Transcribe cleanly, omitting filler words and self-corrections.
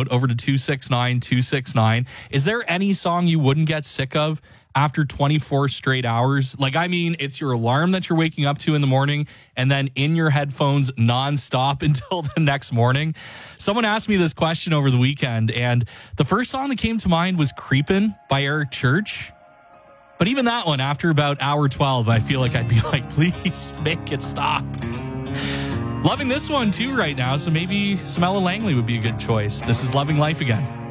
note over to 269-269. Is there any song you wouldn't get sick of after 24 straight hours? Like, I mean, it's your alarm that you're waking up to in the morning and then in your headphones nonstop until the next morning. Someone asked me this question over the weekend, and the first song that came to mind was Creepin' by Eric Church. But even that one, after about hour 12, I feel like I'd be like, please make it stop. Loving this one too right now, so maybe Samela Langley would be a good choice. This is Loving Life Again.